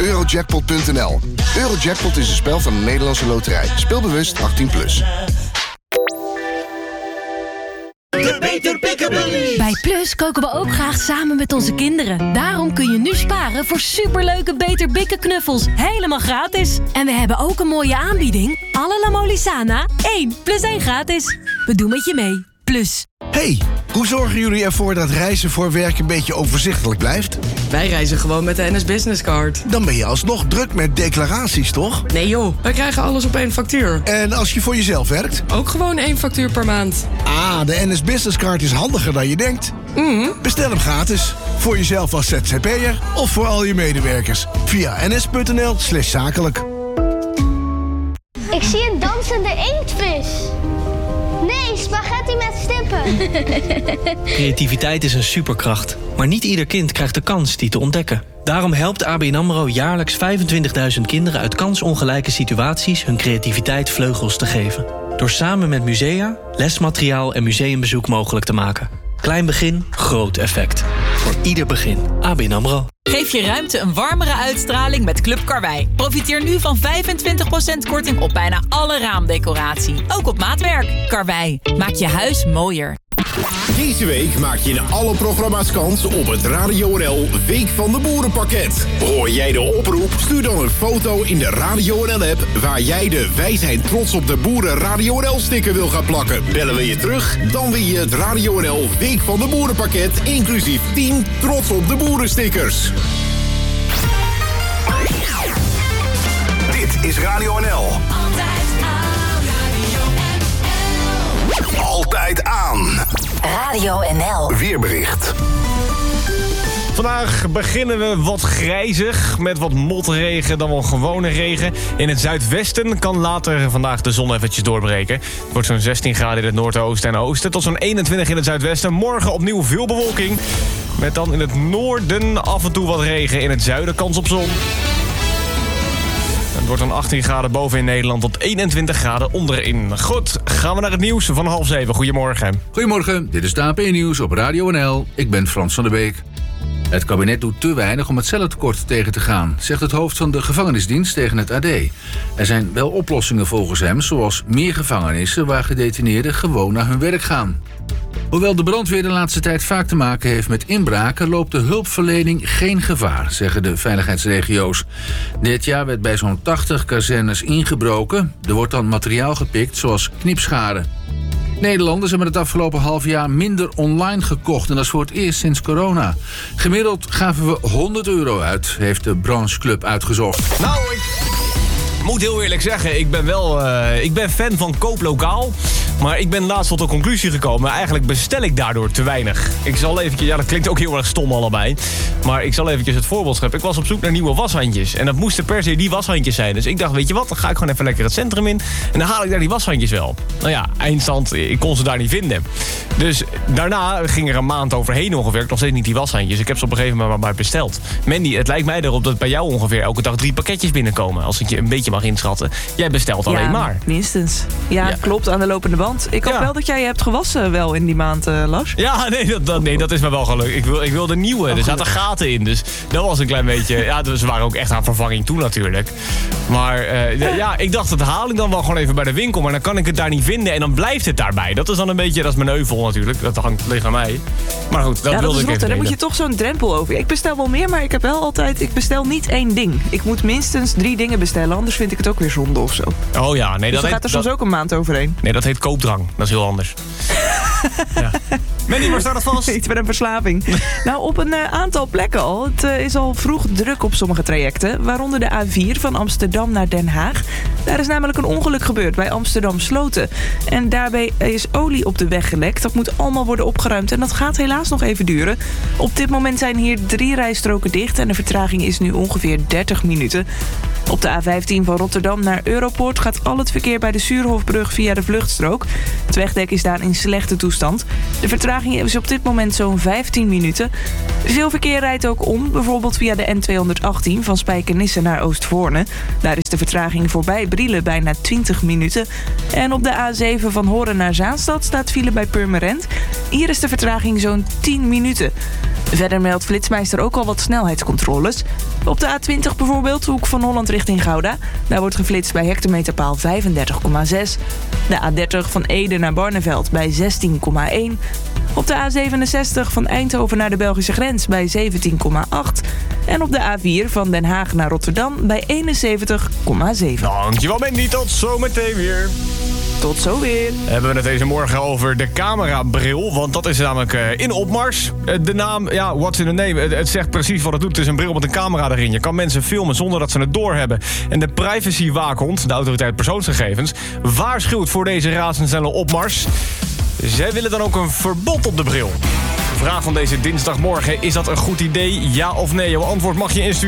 Eurojackpot.nl. Eurojackpot is een spel van de Nederlandse Loterij. Speel bewust 18+. De Beter Pickabilly. Bij Plus koken we ook graag samen met onze kinderen. Daarom kun je nu sparen voor superleuke Beter Bikken knuffels. Helemaal gratis. En we hebben ook een mooie aanbieding. Alle La Molisana 1 + 1 gratis. We doen met je mee. Plus. Hey, hoe zorgen jullie ervoor dat reizen voor werk een beetje overzichtelijk blijft? Wij reizen gewoon met de NS Business Card. Dan ben je alsnog druk met declaraties, toch? Nee joh, wij krijgen alles op één factuur. En als je voor jezelf werkt? Ook gewoon 1 factuur per maand. Ah, de NS Business Card is handiger dan je denkt. Bestel hem gratis. Voor jezelf als ZZP'er of voor al je medewerkers. Via ns.nl/zakelijk. Ik zie een dansende inktvis. Nee, spaghetti met stippen. Creativiteit is een superkracht. Maar niet ieder kind krijgt de kans die te ontdekken. Daarom helpt ABN AMRO jaarlijks 25.000 kinderen uit kansongelijke situaties hun creativiteit vleugels te geven. Door samen met musea, lesmateriaal en museumbezoek mogelijk te maken. Klein begin, groot effect. Voor ieder begin. ABN AMRO. Geef je ruimte een warmere uitstraling met Club Karwei. Profiteer nu van 25% korting op bijna alle raamdecoratie. Ook op maatwerk. Karwei, maak je huis mooier. Deze week maak je in alle programma's kans op het Radio NL Week van de Boerenpakket. Hoor jij de oproep? Stuur dan een foto in de Radio NL app waar jij de Wij zijn trots op de boeren Radio NL sticker wil gaan plakken. Bellen we je terug? Dan win je het Radio NL Week van de Boerenpakket inclusief 10 trots op de boeren stickers. Dit is Radio NL. Altijd aan. Radio NL. Weerbericht. Vandaag beginnen we wat grijzig, met wat motregen dan wel gewone regen. In het zuidwesten kan later vandaag de zon eventjes doorbreken. Het wordt zo'n 16 graden in het noordoosten en oosten, tot zo'n 21 in het zuidwesten. Morgen opnieuw veel bewolking, met dan in het noorden af en toe wat regen. In het zuiden kans op zon. Het wordt dan 18 graden boven in Nederland tot 21 graden onderin. Goed, gaan we naar het nieuws van 6:30. Goedemorgen. Goedemorgen, dit is het AP-nieuws op Radio NL. Ik ben Frans van der Beek. Het kabinet doet te weinig om het cellentekort tegen te gaan, zegt het hoofd van de gevangenisdienst tegen het AD. Er zijn wel oplossingen volgens hem, zoals meer gevangenissen waar gedetineerden gewoon naar hun werk gaan. Hoewel de brandweer de laatste tijd vaak te maken heeft met inbraken, loopt de hulpverlening geen gevaar, zeggen de veiligheidsregio's. Dit jaar werd bij zo'n 80 kazernes ingebroken. Er wordt dan materiaal gepikt, zoals knipscharen. Nederlanders hebben het afgelopen half jaar minder online gekocht en dat is voor het eerst sinds corona. Gemiddeld gaven we €100 uit, heeft de brancheclub uitgezocht. Nou, ik moet heel eerlijk zeggen, ik ben fan van koop lokaal. Maar ik ben laatst tot de conclusie gekomen, eigenlijk bestel ik daardoor te weinig. Ik zal eventjes, ja dat klinkt ook heel erg stom allebei. Maar ik zal eventjes het voorbeeld scheppen. Ik was op zoek naar nieuwe washandjes. En dat moesten per se die washandjes zijn. Dus ik dacht, weet je wat, dan ga ik gewoon even lekker het centrum in. En dan haal ik daar die washandjes wel. Nou ja, eindstand, ik kon ze daar niet vinden. Dus daarna ging er een maand overheen ongeveer. Ik nog steeds niet die washandjes. Ik heb ze op een gegeven moment maar besteld. Mandy, het lijkt mij erop dat bij jou ongeveer elke dag 3 pakketjes binnenkomen. Als ik je een beetje mag inschatten. Jij bestelt alleen maar. Minstens. Ja, klopt, aan de lopende band. Ik hoop wel dat jij je hebt gewassen wel in die maand, Lars. Ja, nee, dat is me wel gelukt. Ik wilde nieuwe. Er zaten gaten in. Dus dat was een klein beetje... Ja, ze waren ook echt aan vervanging toe natuurlijk. Maar ik dacht, dat haal ik dan wel gewoon even bij de winkel. Maar dan kan ik het daar niet vinden en dan blijft het daarbij. Dat is dan een beetje... Dat is mijn euvel natuurlijk. Dat ligt aan mij. Maar goed, dat wilde ik even delen. Dan moet je toch zo'n drempel over. Ik bestel wel meer, maar ik heb wel altijd... Ik bestel niet 1 ding. Ik moet minstens 3 dingen bestellen. Anders vind ik het ook weer zonde of zo. Oh ja, nee. Dus dan gaat er soms ook een maand overheen. Nee, dat heet koopdrang. Dat is heel anders. Ja. Mandy, waar staat het vast? Iets met een verslaving. Nou, op een aantal plekken al. Het is al vroeg druk op sommige trajecten. Waaronder de A4 van Amsterdam naar Den Haag. Daar is namelijk een ongeluk gebeurd bij Amsterdam Sloten. En daarbij is olie op de weg gelekt. Dat moet allemaal worden opgeruimd. En dat gaat helaas nog even duren. Op dit moment zijn hier 3 rijstroken dicht. En de vertraging is nu ongeveer 30 minuten. Op de A15 van Rotterdam naar Europoort gaat al het verkeer bij de Suurhofbrug via de vluchtstrook. Het wegdek is daar in slechte toestand. De vertraging is op dit moment zo'n 15 minuten. Veel verkeer rijdt ook om, bijvoorbeeld via de N218 van Spijkenisse naar Oostvoorne. Daar is de vertraging voorbij Brielen bijna 20 minuten. En op de A7 van Horen naar Zaanstad staat file bij Purmerend. Hier is de vertraging zo'n 10 minuten. Verder meldt Flitsmeister ook al wat snelheidscontroles. Op de A20 bijvoorbeeld, hoek van Holland richting Gouda. Daar wordt geflitst bij hectometerpaal 35,6. De A30 van Ede naar Barneveld bij 16,1. Op de A67 van Eindhoven naar de Belgische grens bij 17,8. En op de A4 van Den Haag naar Rotterdam bij 71,7. Dankjewel Mandy, tot zometeen weer. Tot zo weer. Hebben we het deze morgen over de camerabril, want dat is namelijk in opmars. De naam, ja, what's in the name? Het zegt precies wat het doet. Het is een bril met een camera erin. Je kan mensen filmen zonder dat ze het doorhebben. En de privacywaakhond, de autoriteit persoonsgegevens, waarschuwt voor deze razendsnelle opmars. Zij willen dan ook een verbod op de bril. Vraag van deze dinsdagmorgen, is dat een goed idee? Ja of nee? Jouw antwoord mag je insturen